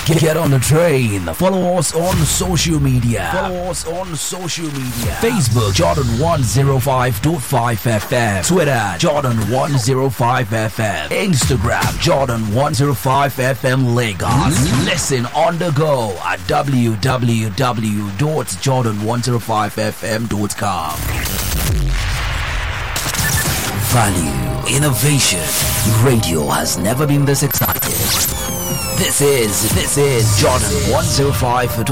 Get on the train. Follow us on social media. Facebook Jordan 105.5 FM. Twitter Jordan 105 FM. Instagram Jordan 105 FM Lagos. Listen on the go at www.jordan105fm.com. Value, innovation. Radio has never been this exciting. This is Jordan 105.5